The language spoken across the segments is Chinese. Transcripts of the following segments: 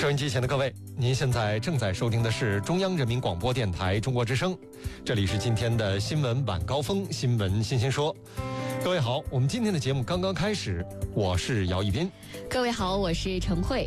收音机前的各位，您现在正在收听的是中央人民广播电台中国之声，这里是今天的新闻晚高峰，新闻新鲜说。各位好，我们今天的节目刚刚开始，我是姚一斌。 各位好，我是陈慧。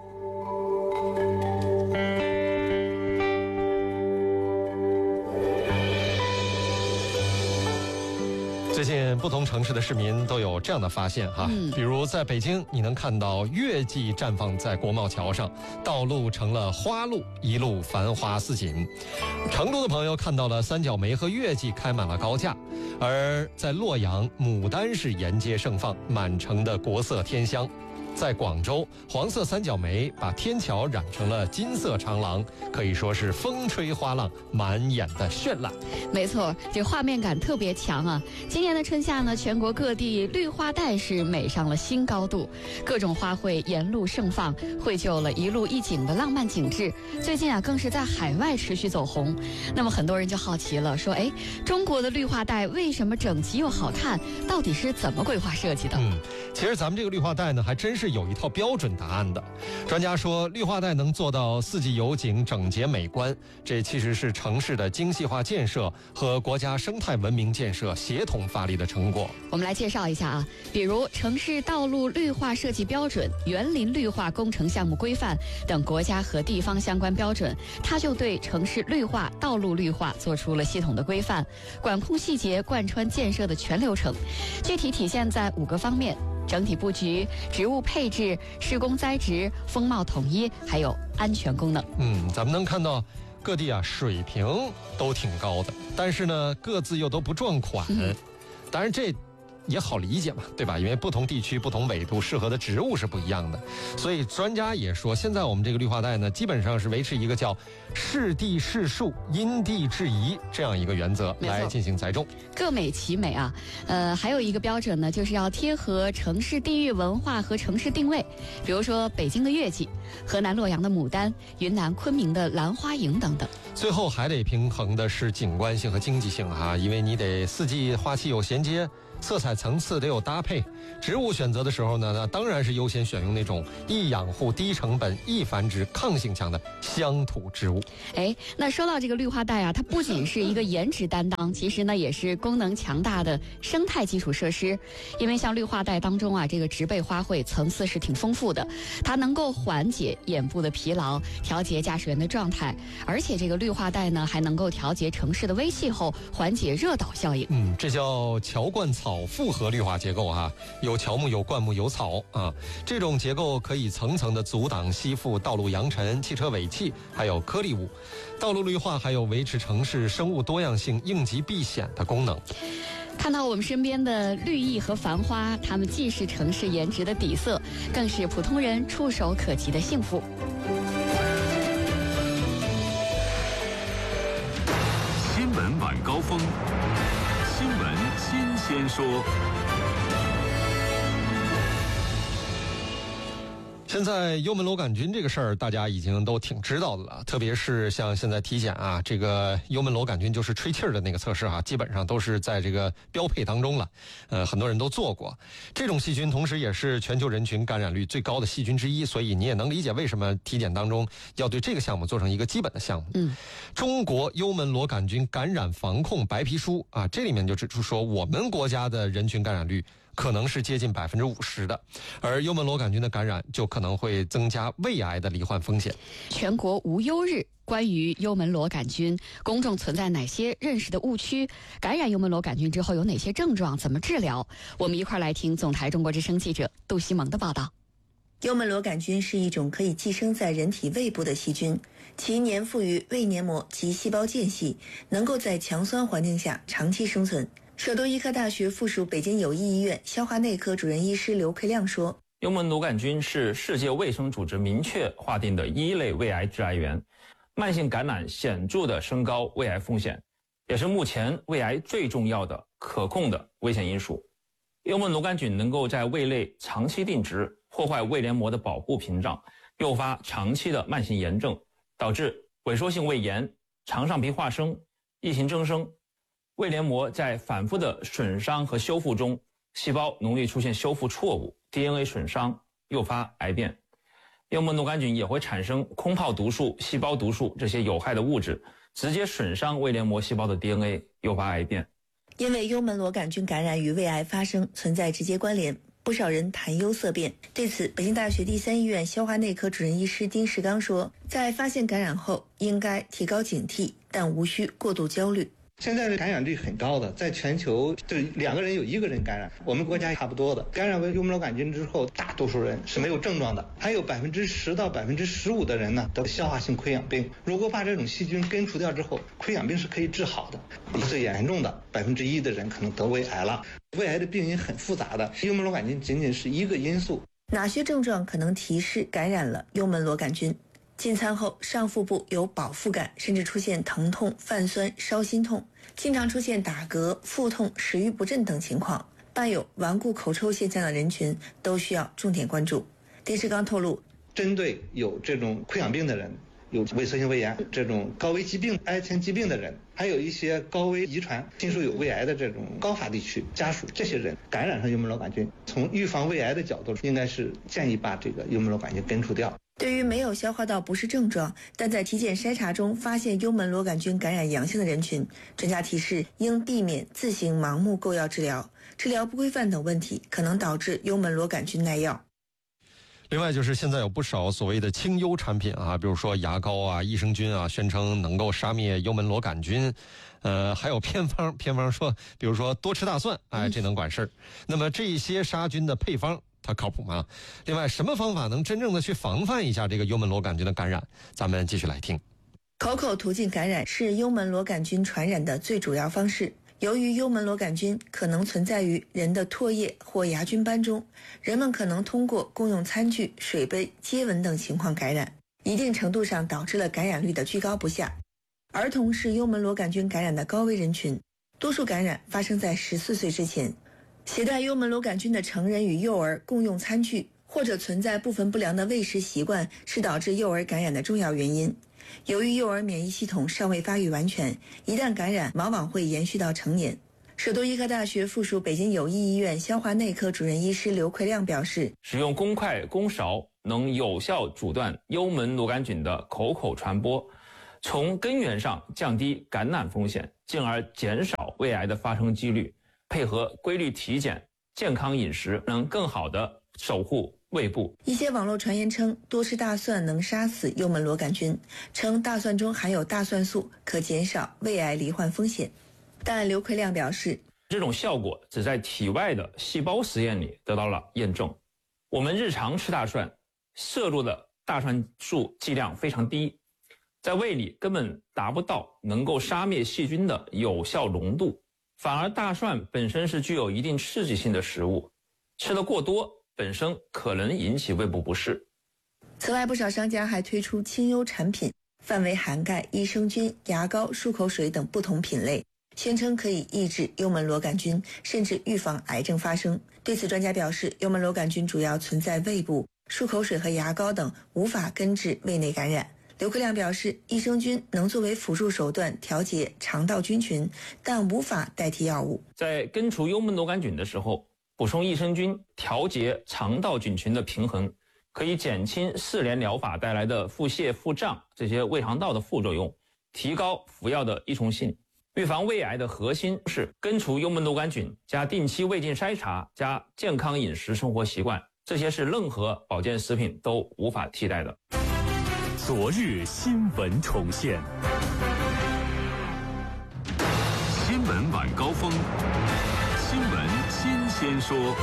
最近不同城市的市民都有这样的发现哈，比如在北京，你能看到月季绽放在国贸桥上，道路成了花路，一路繁花似锦。成都的朋友看到了三角梅和月季开满了高架，而在洛阳，牡丹是沿街盛放，满城的国色天香。在广州，黄色三角梅把天桥染成了金色长廊，可以说是风吹花浪，满眼的绚烂。 没错，这画面感特别强啊！今年的春夏呢，全国各地绿化带是美上了新高度，各种花卉沿路盛放，绘就了一路一景的浪漫景致。最近啊，更是在海外持续走红。那么很多人就好奇了，说：哎，中国的绿化带为什么整齐又好看？到底是怎么规划设计的？ 其实咱们这个绿化带呢，还真是有一套标准答案的。专家说，绿化带能做到四季有景、整洁美观，这其实是城市的精细化建设和国家生态文明建设协同发力的成果。 我们来介绍一下啊，比如城市道路绿化设计标准、园林绿化工程项目规范等国家和地方相关标准，它就对城市绿化、道路绿化做出了系统的规范，管控细节贯穿建设的全流程，具体体现在5个方面：整体布局、植物配置、施工栽植、风貌统一，还有安全功能。 咱们能看到各地啊水平都挺高的，但是呢各自又都不撞款。当然这也好理解嘛，对吧？因为不同地区、不同纬度适合的植物是不一样的，所以专家也说，现在我们这个绿化带呢，基本上是维持一个叫适地适树、因地制宜这样一个原则来进行栽种， 各美其美啊。还有一个标准呢，就是要贴合城市地域文化和城市定位，比如说北京的月季、河南洛阳的牡丹、云南昆明的兰花楹等等。 最后还得平衡的是景观性和经济性哈，因为你得四季花期有衔接，色彩层次得有搭配。植物选择的时候呢，那当然是优先选用那种易养护、低成本、易繁殖、抗性强的乡土植物。 那说到这个绿化带啊，它不仅是一个颜值担当，其实呢也是功能强大的生态基础设施。因为像绿化带当中啊，这个植被花卉层次是挺丰富的，它能够缓解眼部的疲劳，调节驾驶员的状态，而且这个绿化带呢还能够调节城市的微气候，缓解热岛效应。 这叫桥灌草复合绿化结构哈，有乔木、有灌木、有草啊。这种结构可以层层的阻挡吸附道路扬尘、汽车尾气，还有颗粒物。道路绿化还有维持城市生物多样性、应急避险的功能。 看到我们身边的绿意和繁花，它们既是城市颜值的底色，更是普通人触手可及的幸福。 新闻晚高峰，新闻新鲜说。 现在幽门螺杆菌这个事儿，大家已经都挺知道的了。特别是像现在体检啊，这个幽门螺杆菌就是吹气儿的那个测试啊，基本上都是在这个标配当中了。很多人都做过。这种细菌同时也是全球人群感染率最高的细菌之一，所以你也能理解为什么体检当中要对这个项目做成一个基本的项目。中国幽门螺杆菌感染防控白皮书啊，这里面就指出说，我们国家的人群感染率可能是接近50%的，而幽门螺杆菌的感染就可能会增加胃癌的罹患风险。 全国无忧日关于幽门螺杆菌，公众存在哪些认识的误区？感染幽门螺杆菌之后有哪些症状？怎么治疗？我们一块来听总台中国之声记者杜西蒙的报道。 幽门螺杆菌是一种可以寄生在人体胃部的细菌，其粘附于胃黏膜及细胞间隙，能够在强酸环境下长期生存。首都医科大学附属北京友谊医院消化内科主任医师刘奎亮说， 幽门螺杆菌是世界卫生组织明确划定的1类胃癌致癌源，慢性感染显著地升高胃癌风险，也是目前胃癌最重要的可控的危险因素。幽门螺杆菌能够在胃内长期定植，破坏胃黏膜的保护屏障，诱发长期的慢性炎症，导致萎缩性胃炎、肠上皮化生、异形增生。胃黏膜在反复的损伤和修复中，细胞容易出现修复错误、DNA 损伤，诱发癌变。 幽门螺杆菌也会产生空泡毒素、细胞毒素这些有害的物质，直接损伤胃黏膜细胞的 DNA， 诱发癌变。 因为幽门螺杆菌感染与胃癌发生存在直接关联，不少人谈忧色变。对此，北京大学第三医院消化内科主任医师丁世刚说，在发现感染后应该提高警惕，但无需过度焦虑。 现在的感染率很高的，在全球就2个人有1个人感染，我们国家差不多的。感染为幽门螺杆菌之后，大多数人是没有症状的，还有10%到15%的人呢得消化性溃疡病。如果把这种细菌根除掉之后，溃疡病是可以治好的。最严重的1%的人可能得胃癌了。胃癌的病因很复杂的，幽门螺杆菌仅仅是一个因素。 哪些症状可能提示感染了幽门螺杆菌？进餐后上腹部有饱腹感，甚至出现疼痛、泛酸、烧心痛，经常出现打嗝、腹痛、食欲不振等情况，伴有顽固口臭现象的人群都需要重点关注。丁世刚透露， 针对有这种溃疡病的人，有萎缩性胃炎这种高危疾病、癌前疾病的人，还有一些高危遗传亲属有胃癌的这种高发地区家属，这些人感染上幽门螺杆菌，从预防胃癌的角度，应该是建议把这个幽门螺杆菌根除掉。 对于没有消化道不适症状，但在体检筛查中发现幽门螺杆菌感染阳性的人群，专家提示应避免自行盲目购药治疗，治疗不规范等问题可能导致幽门螺杆菌耐药。 另外就是现在有不少所谓的清幽产品啊，比如说牙膏啊、益生菌啊，宣称能够杀灭幽门螺杆菌。还有偏方说，比如说多吃大蒜，这能管事儿。那么这些杀菌的配方，它靠谱吗？另外，什么方法能真正的去防范一下这个幽门螺杆菌的感染？咱们继续来听。 口途径感染是幽门螺杆菌传染的最主要方式。由于幽门螺杆菌可能存在于人的唾液或牙菌斑中，人们可能通过共用餐具、水杯、接吻等情况感染，一定程度上导致了感染率的居高不下。儿童是幽门螺杆菌感染的高危人群，多数感染发生在14岁之前。携带幽门螺杆菌的成人与幼儿共用餐具，或者存在部分不良的喂食习惯，是导致幼儿感染的重要原因。由于幼儿免疫系统尚未发育完全，一旦感染往往会延续到成年。首都医科大学附属北京友谊医院消化内科主任医师刘奎亮表示， 使用公筷公勺能有效阻断幽门螺杆菌的口传播，从根源上降低感染风险，进而减少胃癌的发生几率。配合规律体检、健康饮食，能更好地守护胃部。 一些网络传言称多吃大蒜能杀死幽门螺杆菌，称大蒜中含有大蒜素，可减少胃癌罹患风险。但刘奎亮表示， 这种效果只在体外的细胞实验里得到了验证。我们日常吃大蒜，摄入的大蒜素剂量非常低，在胃里根本达不到能够杀灭细菌的有效浓度。反而大蒜本身是具有一定刺激性的食物，吃得过多本身可能引起胃部不适。 此外，不少商家还推出清幽产品，范围涵盖益生菌、牙膏、漱口水等不同品类，宣称可以抑制幽门螺杆菌，甚至预防癌症发生。对此，专家表示，幽门螺杆菌主要存在胃部，漱口水和牙膏等无法根治胃内感染。刘奎亮表示，益生菌能作为辅助手段调节肠道菌群，但无法代替药物。 在根除幽门螺杆菌的时候，补充益生菌调节肠道菌群的平衡，可以减轻4联疗法带来的腹泻、腹胀这些胃肠道的副作用，提高服药的依从性。预防胃癌的核心是根除幽门螺杆菌加定期胃镜筛查加健康饮食生活习惯，这些是任何保健食品都无法替代的。 昨日新闻重现，新闻晚高峰，新闻新鲜说。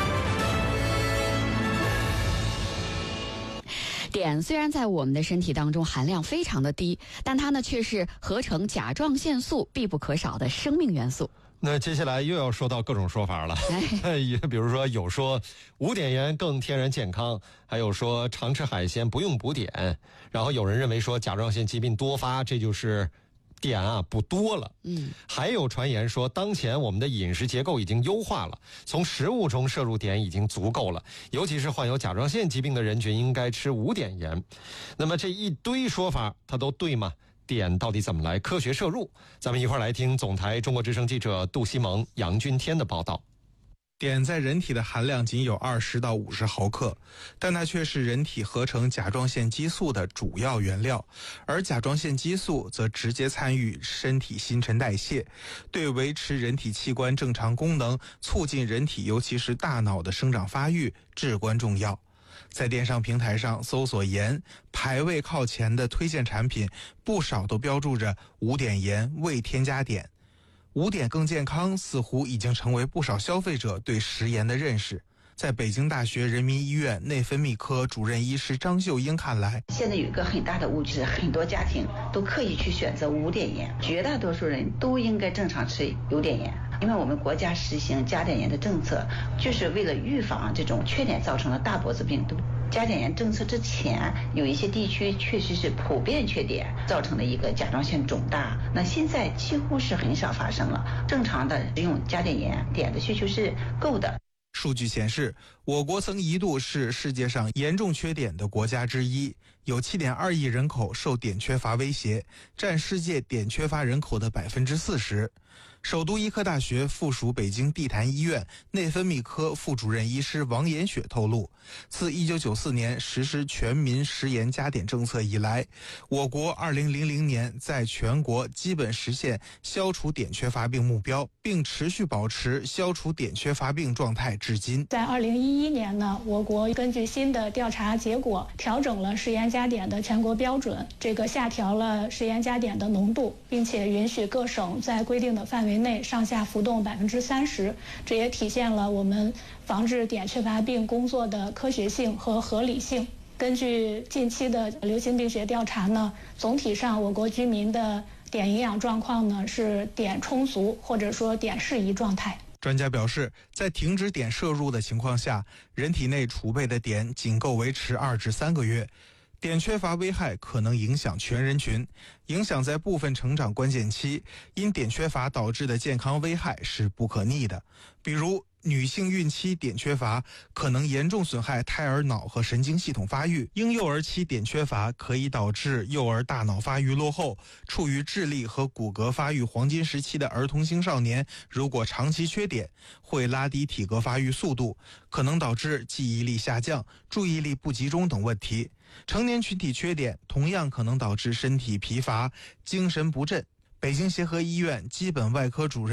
碘虽然在我们的身体当中含量非常的低，但它呢却是合成甲状腺素必不可少的生命元素。 那接下来又要说到各种说法了，比如说有说无碘盐更天然健康，还有说常吃海鲜不用补碘，然后有人认为说甲状腺疾病多发，这就是碘啊补多了。还有传言说当前我们的饮食结构已经优化了，从食物中摄入碘已经足够了，尤其是患有甲状腺疾病的人群应该吃无碘盐。那么这一堆说法它都对吗？碘到底怎么来科学摄入？咱们一块儿来听总台中国之声记者杜西蒙、杨君天的报道。 碘在人体的含量仅有20到50毫克，但它却是人体合成甲状腺激素的主要原料，而甲状腺激素则直接参与身体新陈代谢，对维持人体器官正常功能、促进人体尤其是大脑的生长发育至关重要。在电商平台上搜索盐，排位靠前的推荐产品不少都标注着无碘盐，未添加碘。无碘更健康似乎已经成为不少消费者对食盐的认识。在北京大学人民医院内分泌科主任医师张秀英看来， 现在有一个很大的误区，很多家庭都刻意去选择无碘盐，绝大多数人都应该正常吃有碘盐。因为我们国家实行加碘盐的政策，就是为了预防这种缺碘造成的大脖子病毒。加碘盐政策之前，有一些地区确实是普遍缺碘，造成了一个甲状腺肿大。那现在几乎是很少发生了，正常的使用加碘盐，碘的需求是够的。 数据显示，我国曾一度是世界上严重缺碘的国家之一，有7.2亿人口受碘缺乏威胁，占世界碘缺乏人口的40%。首都医科大学附属北京地坛医院内分泌科副主任医师王延雪透露，自1994年实施全民食盐加碘政策以来，我国2000年在全国基本实现消除碘缺乏病目标，并持续保持消除碘缺乏病状态至今。 在2011年呢，我国根据新的调查结果，调整了食盐加碘的全国标准，下调了食盐加碘的浓度，并且允许各省在规定的范围内上下浮动30%，这也体现了我们防治碘缺乏病工作的科学性和合理性。根据近期的流行病学调查呢，总体上我国居民的碘营养状况呢是碘充足或者说碘适宜状态。 专家表示，在停止碘摄入的情况下，人体内储备的碘仅够维持2至3个月。碘缺乏危害可能影响全人群，影响在部分成长关键期，因碘缺乏导致的健康危害是不可逆的。比如女性孕期碘缺乏可能严重损害胎儿脑和神经系统发育，婴幼儿期碘缺乏可以导致幼儿大脑发育落后，处于智力和骨骼发育黄金时期的儿童青少年，如果长期缺碘，会拉低体格发育速度，可能导致记忆力下降、注意力不集中等问题。成年群体缺碘同样可能导致身体疲乏、精神不振。北京协和医院基本外科主任